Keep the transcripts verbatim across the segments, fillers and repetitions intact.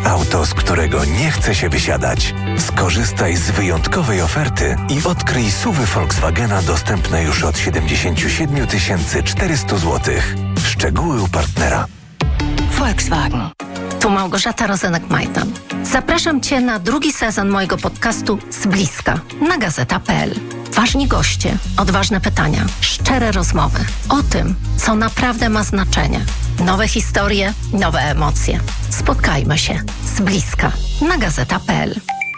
auto, z którego nie chce się wysiadać. Skorzystaj z wyjątkowej oferty i odkryj S U V-y Volkswagena dostępne już od siedemdziesiąt siedem tysięcy czterysta złotych. Szczegóły u partnera. Volkswagen. Tu Małgorzata Rozenek-Majtan. Zapraszam Cię na drugi sezon mojego podcastu Z bliska na gazeta kropka pe el. Ważni goście, odważne pytania, szczere rozmowy o tym, co naprawdę ma znaczenie. Nowe historie, nowe emocje. Spotkajmy się z bliska na gazeta kropka pe el.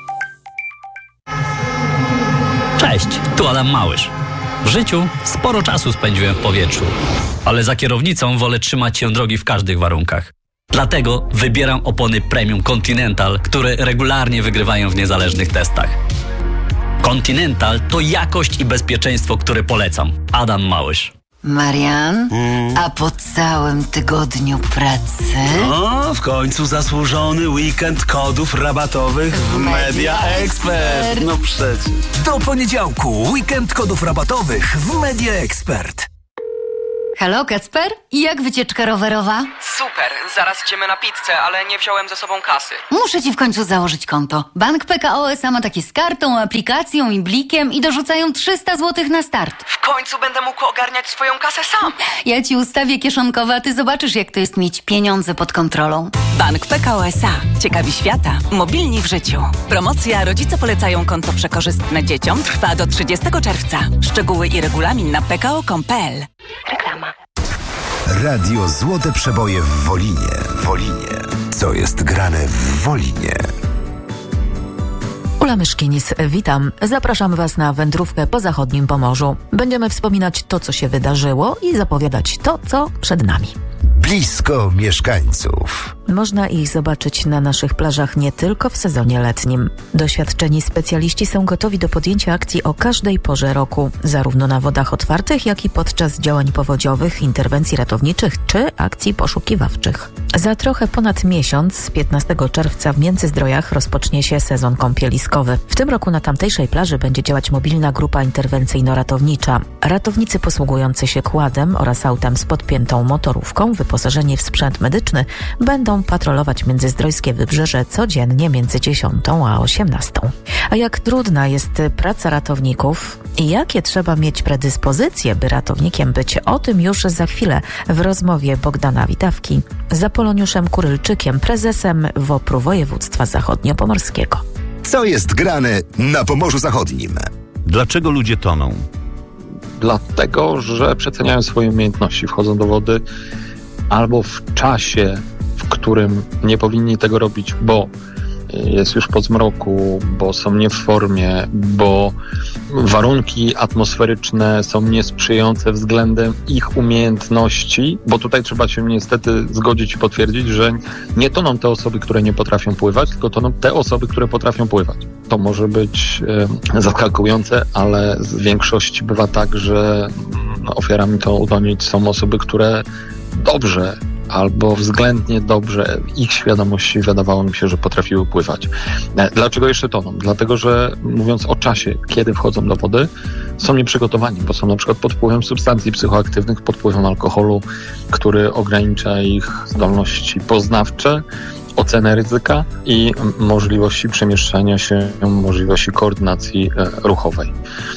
Cześć, tu Adam Małysz. W życiu sporo czasu spędziłem w powietrzu, ale za kierownicą wolę trzymać się drogi w każdych warunkach. Dlatego wybieram opony Premium Continental, które regularnie wygrywają w niezależnych testach. Continental to jakość i bezpieczeństwo, które polecam. Adam Małysz. Marian, mm. a po całym tygodniu pracy? No, w końcu zasłużony weekend kodów rabatowych w, w Media Expert. No przecież. Do poniedziałku weekend kodów rabatowych w Media Expert. Halo, Kacper? Jak wycieczka rowerowa? Super, zaraz idziemy na pizzę, ale nie wziąłem ze sobą kasy. Muszę ci w końcu założyć konto. Bank P K O S A ma takie z kartą, aplikacją i blikiem i dorzucają trzysta złotych na start. W końcu będę mógł ogarniać swoją kasę sam. Ja ci ustawię kieszonkowe, a ty zobaczysz, jak to jest mieć pieniądze pod kontrolą. Bank P K O S A. Ciekawi świata. Mobilni w życiu. Promocja Rodzice polecają konto przekorzystne dzieciom trwa do trzydziestego czerwca. Szczegóły i regulamin na p k o kropka com kropka p l. Reklama. Radio Złote Przeboje w Wolinie. Wolinie. Co jest grane w Wolinie? Ula Myszkinis, witam. Zapraszam Was na wędrówkę po zachodnim Pomorzu. Będziemy wspominać to, co się wydarzyło i zapowiadać to, co przed nami. Blisko mieszkańców. Można ich zobaczyć na naszych plażach nie tylko w sezonie letnim. Doświadczeni specjaliści są gotowi do podjęcia akcji o każdej porze roku, zarówno na wodach otwartych, jak i podczas działań powodziowych, interwencji ratowniczych czy akcji poszukiwawczych. Za trochę ponad miesiąc, piętnastego czerwca w Międzyzdrojach rozpocznie się sezon kąpieliskowy. W tym roku na tamtejszej plaży będzie działać mobilna grupa interwencyjno-ratownicza. Ratownicy posługujący się kładem oraz autem z podpiętą motorówką, wyposażeni w sprzęt medyczny, będą patrolować międzyzdrojskie wybrzeże codziennie między dziesiątą a osiemnastą. A jak trudna jest praca ratowników i jakie trzeba mieć predyspozycje, by ratownikiem być, o tym już za chwilę w rozmowie Bogdana Witawki z Apoloniuszem Kurylczykiem, prezesem W O P R-u Województwa Zachodniopomorskiego. Co jest grane na Pomorzu Zachodnim? Dlaczego ludzie toną? Dlatego, że przeceniają swoje umiejętności, wchodzą do wody albo w czasie, w którym nie powinni tego robić, bo jest już po zmroku, bo są nie w formie, bo warunki atmosferyczne są niesprzyjające względem ich umiejętności, bo tutaj trzeba się niestety zgodzić i potwierdzić, że nie toną te osoby, które nie potrafią pływać, tylko toną te osoby, które potrafią pływać. To może być e, zaskakujące, ale w większości bywa tak, że no, ofiarami to utonięć są osoby, które dobrze albo względnie dobrze w ich świadomości wydawało mi się, że potrafiły pływać. Dlaczego jeszcze toną? Dlatego, że mówiąc o czasie, kiedy wchodzą do wody, są nieprzygotowani, bo są na przykład pod wpływem substancji psychoaktywnych, pod wpływem alkoholu, który ogranicza ich zdolności poznawcze, ocenę ryzyka i możliwości przemieszczania się, możliwości koordynacji ruchowej.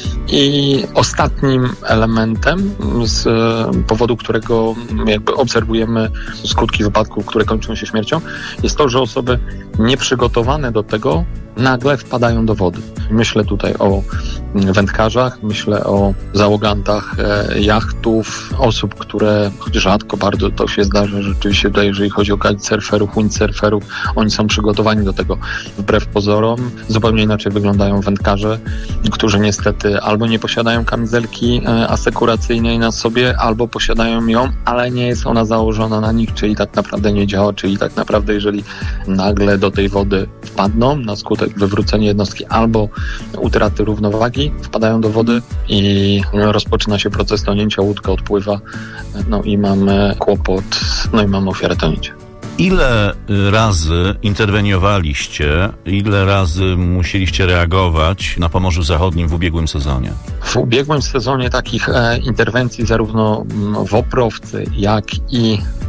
I ostatnim elementem, z powodu którego jakby obserwujemy skutki wypadków, które kończą się śmiercią, jest to, że osoby nieprzygotowane do tego nagle wpadają do wody. Myślę tutaj o wędkarzach, myślę o załogantach jachtów, osób, które choć rzadko bardzo to się zdarza, rzeczywiście tutaj, jeżeli chodzi o kitesurferów, windsurferów, oni są przygotowani do tego. Wbrew pozorom zupełnie inaczej wyglądają wędkarze, którzy niestety albo nie posiadają kamizelki asekuracyjnej na sobie, albo posiadają ją, ale nie jest ona założona na nich, czyli tak naprawdę nie działa, czyli tak naprawdę jeżeli nagle do tej wody wpadną na skutek wywrócenia jednostki albo utraty równowagi, wpadają do wody i rozpoczyna się proces tonięcia, łódka odpływa, no i mamy kłopot, no i mamy ofiarę tonięcia. Ile razy interweniowaliście, ile razy musieliście reagować na Pomorzu Zachodnim w ubiegłym sezonie? W ubiegłym sezonie takich e, interwencji zarówno w O P R owcy, jak i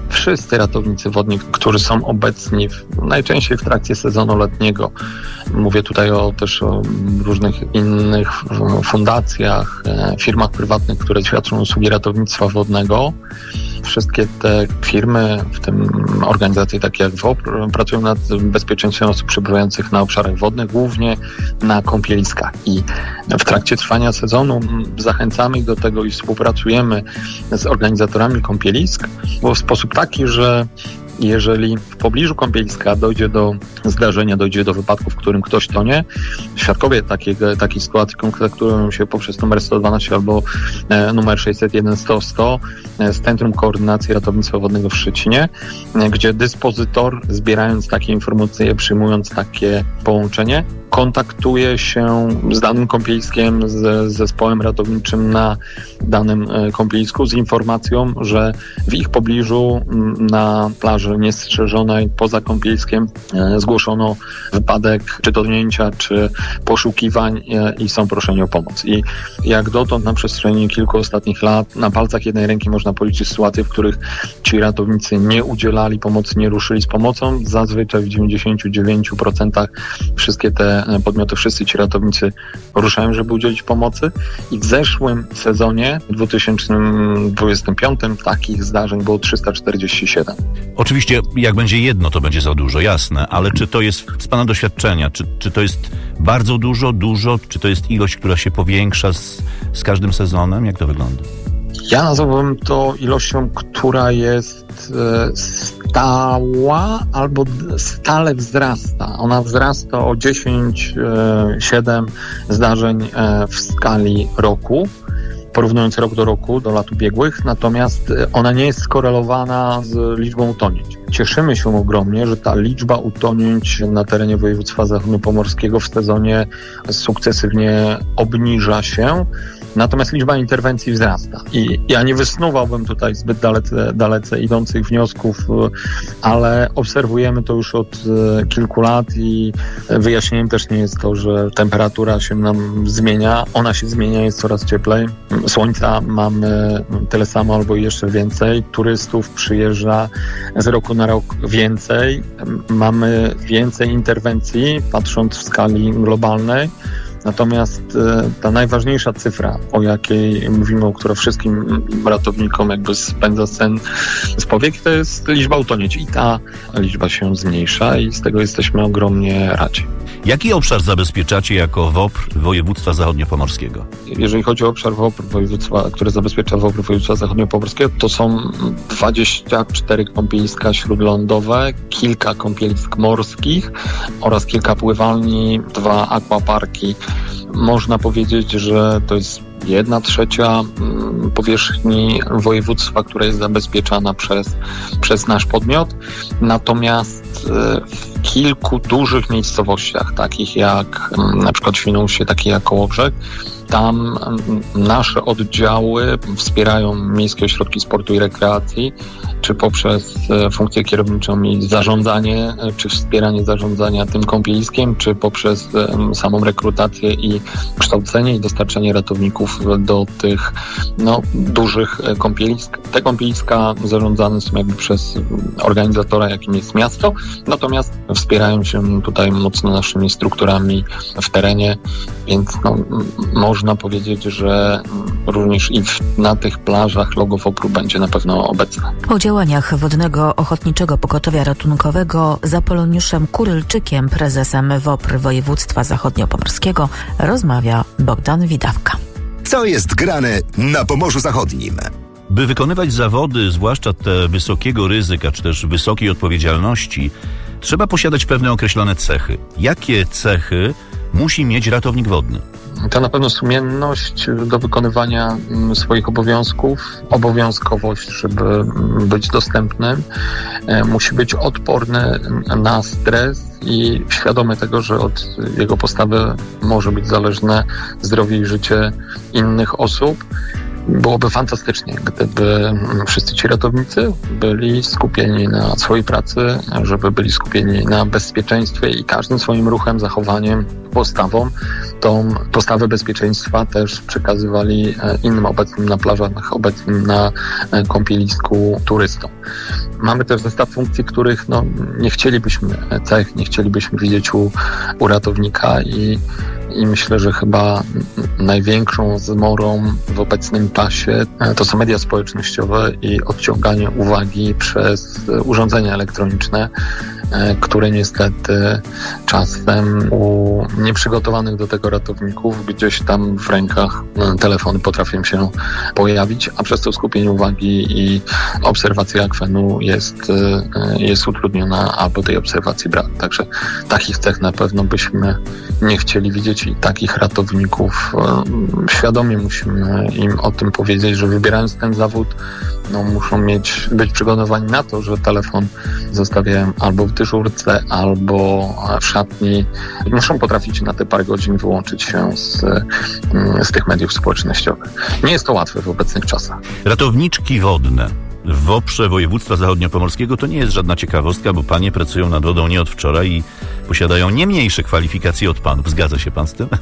wszyscy ratownicy wodni, którzy są obecni w, najczęściej w trakcie sezonu letniego. Mówię tutaj o, też o różnych innych fundacjach, firmach prywatnych, które świadczą usługi ratownictwa wodnego. Wszystkie te firmy, w tym organizacje takie jak W O P R, pracują nad bezpieczeństwem osób przebywających na obszarach wodnych, głównie na kąpieliskach. I w trakcie trwania sezonu zachęcamy ich do tego i współpracujemy z organizatorami kąpielisk, bo w sposób taki, że jeżeli w pobliżu kąpieliska dojdzie do zdarzenia, dojdzie do wypadku, w którym ktoś tonie, świadkowie takiej, takiej sytuacji kontaktują się poprzez numer sto dwanaście albo e, numer sześćset jeden sto sto e, z Centrum Koordynacji Ratownictwa Wodnego w Szczecinie, e, gdzie dyspozytor, zbierając takie informacje, przyjmując takie połączenie, kontaktuje się z danym kąpieliskiem, z zespołem ratowniczym na danym kąpielisku z informacją, że w ich pobliżu na plaży niestrzeżonej poza kąpieliskiem zgłoszono wypadek czy tonięcia, czy poszukiwań i są proszeni o pomoc. I jak dotąd na przestrzeni kilku ostatnich lat na palcach jednej ręki można policzyć sytuacje, w których ci ratownicy nie udzielali pomocy, nie ruszyli z pomocą. Zazwyczaj w dziewięćdziesięciu dziewięciu procentach wszystkie te podmioty, wszyscy ci ratownicy ruszają, żeby udzielić pomocy. I w zeszłym sezonie, w dwa tysiące dwudziestym piątym, takich zdarzeń było trzysta czterdzieści siedem. Oczywiście, jak będzie jedno, to będzie za dużo, jasne, ale czy to jest z Pana doświadczenia, czy, czy to jest bardzo dużo, dużo, czy to jest ilość, która się powiększa z, z każdym sezonem? Jak to wygląda? Ja nazwałbym to ilością, która jest e, stała albo stale wzrasta. Ona wzrasta o dziesięć, siedem zdarzeń e, w skali roku, porównując rok do roku, do lat ubiegłych, natomiast ona nie jest skorelowana z liczbą utonięć. Cieszymy się ogromnie, że ta liczba utonięć na terenie województwa zachodniopomorskiego w sezonie sukcesywnie obniża się, natomiast liczba interwencji wzrasta. I ja nie wysnuwałbym tutaj zbyt dalece, dalece idących wniosków, ale obserwujemy to już od kilku lat i wyjaśnieniem też nie jest to, że temperatura się nam zmienia. Ona się zmienia, jest coraz cieplej. Słońca mamy tyle samo albo jeszcze więcej. Turystów przyjeżdża z roku na rok więcej. Mamy więcej interwencji, patrząc w skali globalnej. Natomiast ta najważniejsza cyfra, o jakiej mówimy, która wszystkim ratownikom jakby spędza sen z powieki, to jest liczba utonięć. I ta liczba się zmniejsza i z tego jesteśmy ogromnie radzi. Jaki obszar zabezpieczacie jako W O P R województwa zachodniopomorskiego? Jeżeli chodzi o obszar W O P R województwa, który zabezpiecza W O P R województwa zachodniopomorskiego, to są dwadzieścia cztery kąpieliska śródlądowe, kilka kąpielisk morskich oraz kilka pływalni, dwa aquaparki. Można powiedzieć, że to jest jedna trzecia powierzchni województwa, która jest zabezpieczana przez, przez nasz podmiot. Natomiast w kilku dużych miejscowościach, takich jak na przykład Świnoujście, takie jak Kołobrzeg, tam nasze oddziały wspierają miejskie ośrodki sportu i rekreacji, czy poprzez funkcję kierowniczą i zarządzanie, czy wspieranie zarządzania tym kąpieliskiem, czy poprzez samą rekrutację i kształcenie i dostarczanie ratowników do tych no, dużych kąpielisk. Te kąpieliska zarządzane są jakby przez organizatora, jakim jest miasto, natomiast wspierają się tutaj mocno naszymi strukturami w terenie, więc no, można powiedzieć, że również i na tych plażach logo W O P R-u będzie na pewno obecne. Po działaniach Wodnego Ochotniczego Pogotowia Ratunkowego z Apoloniuszem Kurylczykiem, prezesem W O P R województwa zachodniopomorskiego, rozmawia Bogdan Widawka. Co jest grane na Pomorzu Zachodnim? By wykonywać zawody, zwłaszcza te wysokiego ryzyka, czy też wysokiej odpowiedzialności, trzeba posiadać pewne określone cechy. Jakie cechy musi mieć ratownik wodny? To na pewno sumienność do wykonywania swoich obowiązków, obowiązkowość, żeby być dostępnym. Musi być odporny na stres i świadomy tego, że od jego postawy może być zależne zdrowie i życie innych osób. Byłoby fantastycznie, gdyby wszyscy ci ratownicy byli skupieni na swojej pracy, żeby byli skupieni na bezpieczeństwie i każdym swoim ruchem, zachowaniem, postawą tą postawę bezpieczeństwa też przekazywali innym obecnym na plażach, obecnym na kąpielisku turystom. Mamy też zestaw funkcji, których no, nie chcielibyśmy, cech nie chcielibyśmy widzieć u, u ratownika i I myślę, że chyba największą zmorą w obecnym czasie to są media społecznościowe i odciąganie uwagi przez urządzenia elektroniczne, które niestety czasem u nieprzygotowanych do tego ratowników gdzieś tam w rękach telefony potrafią się pojawić, a przez to skupienie uwagi i obserwacja akwenu jest, jest utrudniona albo tej obserwacji brak. Także takich cech na pewno byśmy nie chcieli widzieć i takich ratowników świadomie musimy im o tym powiedzieć, że wybierając ten zawód, no, muszą mieć, być przygotowani na to, że telefon zostawiają albo w dyżurce, albo w szatni. Muszą potrafić na te parę godzin wyłączyć się z, z tych mediów społecznościowych. Nie jest to łatwe w obecnych czasach. Ratowniczki wodne w WOPR-ze województwa zachodniopomorskiego to nie jest żadna ciekawostka, bo panie pracują nad wodą nie od wczoraj i posiadają nie mniejsze kwalifikacje od panów. Zgadza się pan z tym?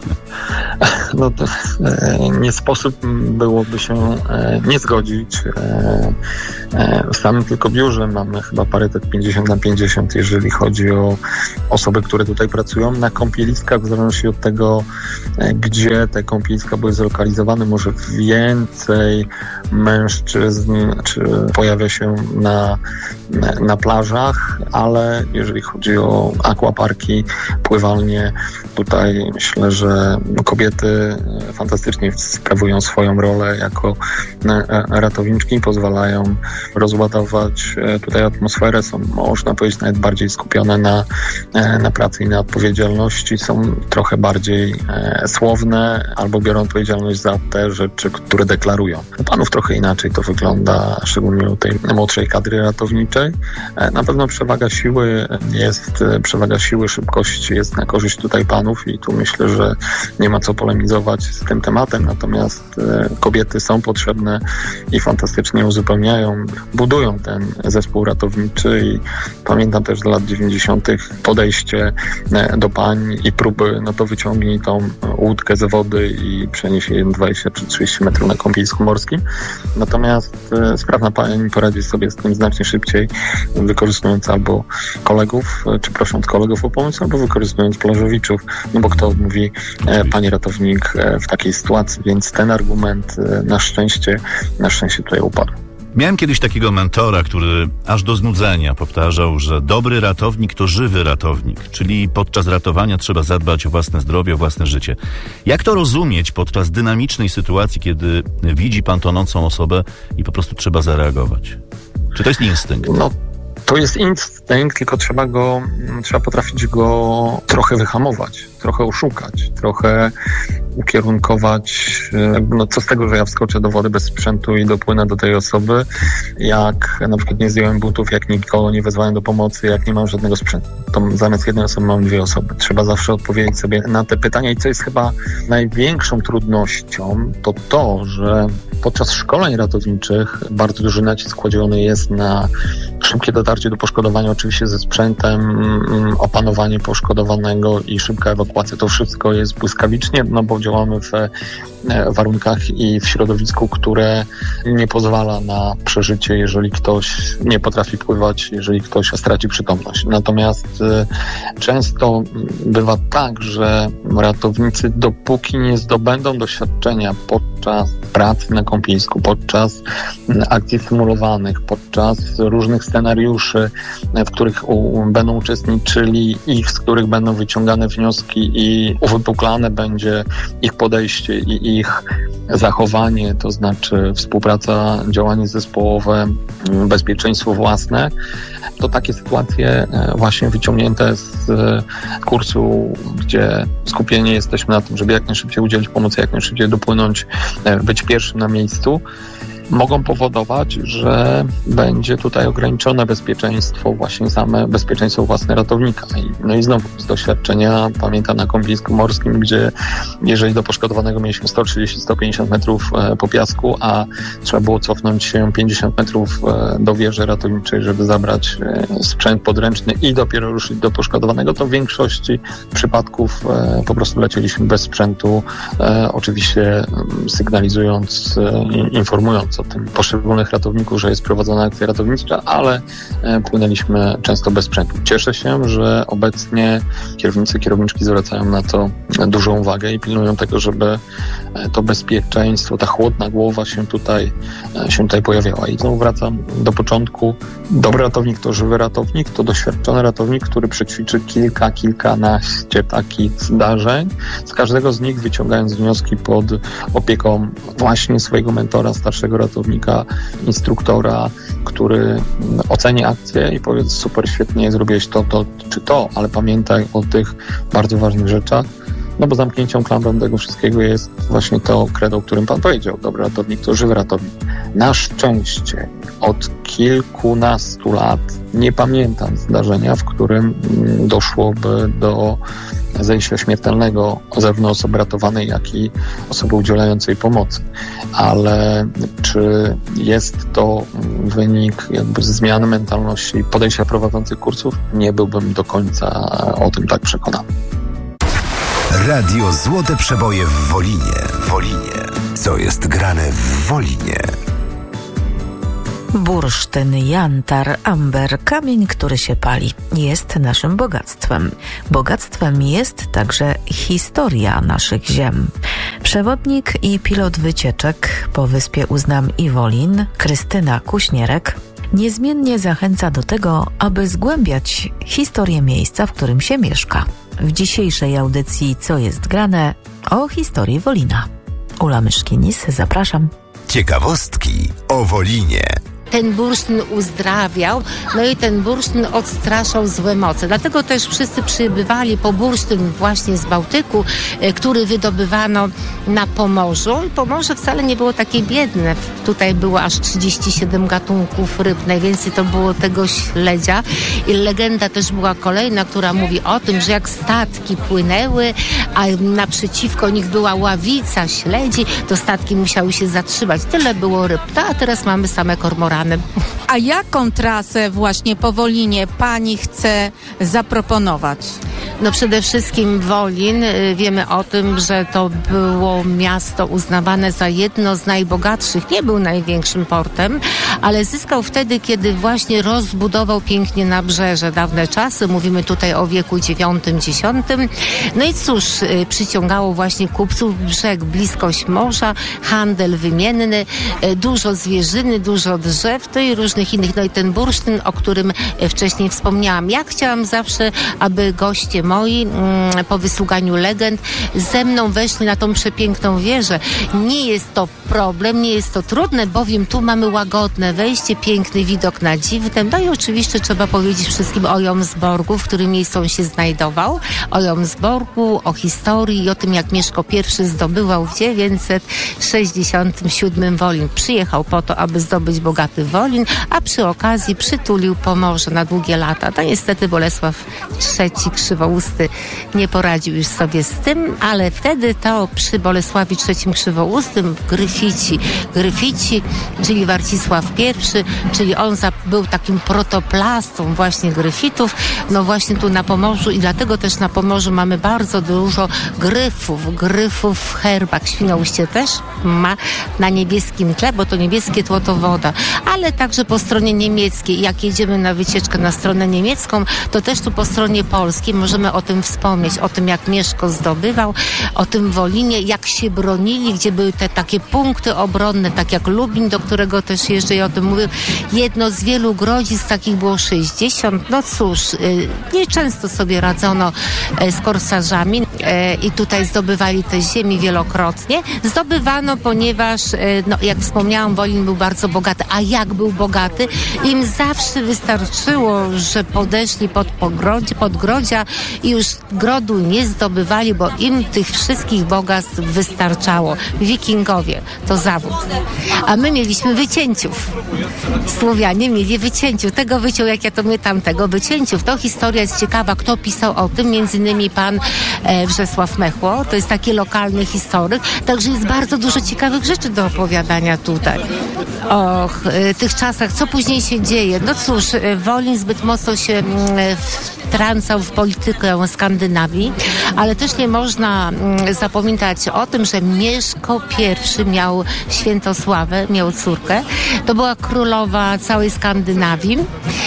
No to e, nie sposób byłoby się e, nie zgodzić. E, e, w samym tylko biurze mamy chyba parytet pięćdziesiąt na pięćdziesiąt, jeżeli chodzi o osoby, które tutaj pracują. Na kąpieliskach, w zależności od tego, e, gdzie te kąpieliska były zlokalizowane, może więcej mężczyzn czy pojawia się na, na, na plażach, ale jeżeli chodzi o aquaparki, pływalnie, tutaj myślę, że kobiety fantastycznie sprawują swoją rolę jako ratowniczki, pozwalają rozładować tutaj atmosferę, są, można powiedzieć, nawet bardziej skupione na, na pracy i na odpowiedzialności, są trochę bardziej słowne albo biorą odpowiedzialność za te rzeczy, które deklarują. U panów trochę inaczej to wygląda, szczególnie u tej młodszej kadry ratowniczej. Na pewno przewaga siły jest, przewaga siły, szybkość jest na korzyść tutaj panów i tu myślę, że nie ma co polemizować z tym tematem, natomiast kobiety są potrzebne i fantastycznie uzupełniają, budują ten zespół ratowniczy i pamiętam też z lat dziewięćdziesiątych podejście do pań i próby, no to wyciągnij tą łódkę z wody i przenieś je dwadzieścia czy trzydzieści metrów na kąpielisku morskim. Natomiast sprawna pani poradzi sobie z tym znacznie szybciej, wykorzystując albo kolegów, czy prosząc kolegów o pomoc, albo wykorzystując plażowiczów, no bo kto odmówi e, pani ratownik e, w takiej sytuacji, więc ten argument e, na szczęście, na szczęście tutaj upadł. Miałem kiedyś takiego mentora, który aż do znudzenia powtarzał, że dobry ratownik to żywy ratownik, czyli podczas ratowania trzeba zadbać o własne zdrowie, o własne życie. Jak to rozumieć podczas dynamicznej sytuacji, kiedy widzi pan tonącą osobę i po prostu trzeba zareagować? Czy to jest instynkt? No. To jest instynkt, tylko trzeba go, trzeba potrafić go trochę wyhamować, trochę oszukać, trochę ukierunkować. No co z tego, że ja wskoczę do wody bez sprzętu i dopłynę do tej osoby, jak na przykład nie zdjąłem butów, jak nikogo nie wezwałem do pomocy, jak nie mam żadnego sprzętu. To zamiast jednej osoby mam dwie osoby. Trzeba zawsze odpowiedzieć sobie na te pytania i co jest chyba największą trudnością, to to, że podczas szkoleń ratowniczych bardzo duży nacisk kładziony jest na szybkie dotarcie do poszkodowania, oczywiście ze sprzętem, opanowanie poszkodowanego i szybka ewakuacja. To wszystko jest błyskawicznie, no bo działamy w warunkach i w środowisku, które nie pozwala na przeżycie, jeżeli ktoś nie potrafi pływać, jeżeli ktoś straci przytomność. Natomiast y, często bywa tak, że ratownicy, dopóki nie zdobędą doświadczenia podczas pracy na kąpielisku, podczas akcji symulowanych, podczas różnych scenariuszy, w których u, będą uczestniczyli i z których będą wyciągane wnioski i uwypuklane będzie ich podejście i ich zachowanie, to znaczy współpraca, działanie zespołowe, bezpieczeństwo własne, to takie sytuacje właśnie wyciągnięte z kursu, gdzie skupieni jesteśmy na tym, żeby jak najszybciej udzielić pomocy, jak najszybciej dopłynąć, być pierwszym na miejscu, mogą powodować, że będzie tutaj ograniczone bezpieczeństwo, właśnie same bezpieczeństwo własne ratownika. I, no i znowu z doświadczenia pamiętam na Kąpielsku Morskim, gdzie jeżeli do poszkodowanego mieliśmy sto trzydzieści do stu pięćdziesięciu metrów e, po piasku, a trzeba było cofnąć się pięćdziesiąt metrów e, do wieży ratowniczej, żeby zabrać e, sprzęt podręczny i dopiero ruszyć do poszkodowanego, to w większości przypadków e, po prostu lecieliśmy bez sprzętu, e, oczywiście sygnalizując, e, informując o tym poszczególnych ratowników, że jest prowadzona akcja ratownicza, ale e, płynęliśmy często bez sprzętu. Cieszę się, że obecnie kierownicy, kierowniczki zwracają na to dużą uwagę i pilnują tego, żeby to bezpieczeństwo, ta chłodna głowa się tutaj, się tutaj pojawiała. I znowu wracam do początku. Dobry ratownik to żywy ratownik, to doświadczony ratownik, który przećwiczy kilka, kilkanaście takich zdarzeń, z każdego z nich wyciągając wnioski pod opieką właśnie swojego mentora, starszego ratownika, instruktora, który oceni akcję i powie: super, świetnie, zrobiłeś to, to czy to, ale pamiętaj o tych bardzo ważnych rzeczach. No bo zamknięciem klamrą tego wszystkiego jest właśnie to credo, o którym pan powiedział. Dobry ratownik to żywy ratownik. Na szczęście od kilkunastu lat nie pamiętam zdarzenia, w którym doszłoby do zajścia śmiertelnego zarówno osoby ratowanej, jak i osoby udzielającej pomocy. Ale czy jest to wynik jakby zmiany mentalności podejścia prowadzących kursów? Nie byłbym do końca o tym tak przekonany. Radio Złote Przeboje w Wolinie. Wolinie. Co jest grane w Wolinie? Bursztyn, jantar, amber, kamień, który się pali, jest naszym bogactwem. Bogactwem jest także historia naszych ziem. Przewodnik i pilot wycieczek po wyspie Uznam i Wolin, Krystyna Kuśnierek, niezmiennie zachęca do tego, aby zgłębiać historię miejsca, w którym się mieszka. W dzisiejszej audycji Co jest grane? O historii Wolina. Ula Myszkinis, zapraszam. Ciekawostki o Wolinie. Ten bursztyn uzdrawiał, no i ten bursztyn odstraszał złe moce. Dlatego też wszyscy przybywali po bursztyn właśnie z Bałtyku, który wydobywano na Pomorzu. I Pomorze wcale nie było takie biedne. Tutaj było aż trzydzieści siedem gatunków ryb. Najwięcej to było tego śledzia. I legenda też była kolejna, która mówi o tym, że jak statki płynęły, a naprzeciwko nich była ławica śledzi, to statki musiały się zatrzymać. Tyle było ryb. A teraz mamy same kormorany. A jaką trasę właśnie po Wolinie pani chce zaproponować? No przede wszystkim Wolin. Wiemy o tym, że to było miasto uznawane za jedno z najbogatszych. Nie był największym portem, ale zyskał wtedy, kiedy właśnie rozbudował pięknie nabrzeże. Dawne czasy, mówimy tutaj o wieku dziewiątym, dziesiątym. No i cóż, przyciągało właśnie kupców, brzeg, bliskość morza, handel wymienny, dużo zwierzyny, dużo drzew, to i różnych innych. No i ten bursztyn, o którym wcześniej wspomniałam. Ja chciałam zawsze, aby goście moi mm, po wysługaniu legend ze mną weszli na tą przepiękną wieżę. Nie jest to problem, nie jest to trudne, bowiem tu mamy łagodne wejście, piękny widok na Dziwnem. No i oczywiście trzeba powiedzieć wszystkim o Jomsborgu, w którym miejscu on się znajdował. O Jomsborgu, o historii i o tym, jak Mieszko I zdobywał w dziewięćset sześćdziesiątym siódmym Wolin. Przyjechał po to, aby zdobyć bogaty Wolin, a przy okazji przytulił Pomorze na długie lata. To niestety Bolesław trzeci Krzywousty nie poradził już sobie z tym, ale wtedy to przy Bolesławie trzecim Krzywoustym Gryfici, Gryfici, czyli Warcisław I, czyli on za, był takim protoplastą właśnie Gryfitów, no właśnie tu na Pomorzu i dlatego też na Pomorzu mamy bardzo dużo gryfów, gryfów w herbach. Świnoujście też ma na niebieskim tle, bo to niebieskie tło to woda, ale także po stronie niemieckiej. Jak jedziemy na wycieczkę na stronę niemiecką, to też tu po stronie polskiej możemy o tym wspomnieć, o tym, jak Mieszko zdobywał, o tym Wolinie, jak się bronili, gdzie były te takie punkty obronne, tak jak Lubin, do którego też jeszcze i o tym mówił. Jedno z wielu grodzisk, takich było sześćdziesiąt. No cóż, nieczęsto sobie radzono z korsarzami i tutaj zdobywali te ziemi wielokrotnie. Zdobywano, ponieważ, no jak wspomniałam, Wolin był bardzo bogaty. A jak był bogaty. Im zawsze wystarczyło, że podeszli pod pogrodzie, podgrodzia i już grodu nie zdobywali, bo im tych wszystkich bogactw wystarczało. Wikingowie to zawód. A my mieliśmy wycięciów. Słowianie mieli wycięciów. Tego wyciął, jak ja to mnie tamtego wycięciów. To historia jest ciekawa. Kto pisał o tym? Między innymi pan e, Wrzesław Mechło. To jest taki lokalny historyk. Także jest bardzo dużo ciekawych rzeczy do opowiadania tutaj. O e, tych czasach. Co później się dzieje? No cóż, e, Wolin zbyt mocno się e, wtrącał w politykę Skandynawii, ale też nie można mm, zapominać o tym, że Mieszko I miał Świętosławę, miał córkę. To była królowa całej Skandynawii.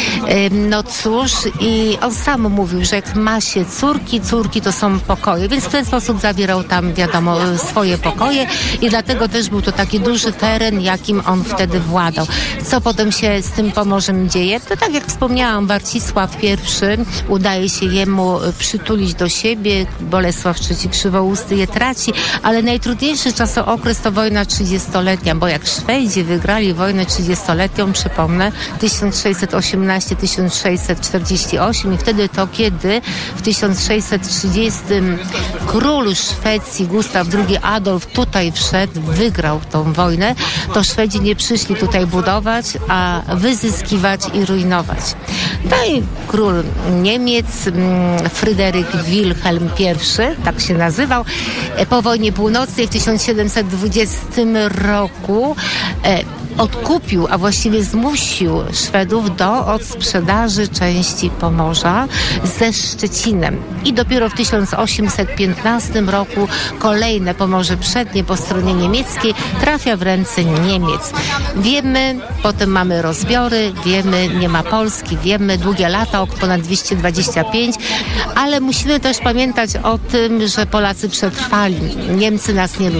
No cóż, i on sam mówił, że jak ma się córki, córki to są pokoje, więc w ten sposób zawierał tam, wiadomo, swoje pokoje i dlatego też był to taki duży teren, jakim on wtedy władał. Co potem się z tym Pomorzem dzieje? To tak jak wspomniałam, Warcisław I udaje się jemu przytulić do siebie, Bolesław trzeci Krzywousty je traci, ale najtrudniejszy czasookres to wojna trzydziestoletnia, bo jak Szwedzi wygrali wojnę trzydziestoletnią, przypomnę, tysiąc sześćset osiemnaście do tysiąc sześćset czterdziestego ósmego i wtedy to, kiedy w tysiąc sześćset trzydziestym król Szwecji Gustaw drugi Adolf tutaj wszedł, wygrał tą wojnę, to Szwedzi nie przyszli tutaj budować, a wyzyskiwać i rujnować. No i król Niemiec, Fryderyk Wilhelm I, tak się nazywał, po wojnie północnej w tysiąc siedemset dwudziestym roku odkupił, a właściwie zmusił Szwedów do odsprzedaży części Pomorza ze Szczecinem. I dopiero w tysiąc osiemset piętnastym roku kolejne Pomorze Przednie po stronie niemieckiej trafia w ręce Niemiec. Wiemy, potem mamy rozbiory, wiemy, nie ma Polski, wiemy, długie lata, ponad dwieście dwadzieścia pięć, ale musimy też pamiętać o tym, że Polacy przetrwali. Niemcy nas nie